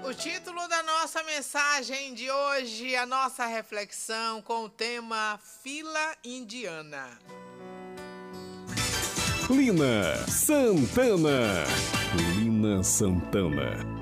O título da nossa mensagem de hoje, a nossa reflexão com o tema Fila Indiana. Lina Santana. Lina Santana.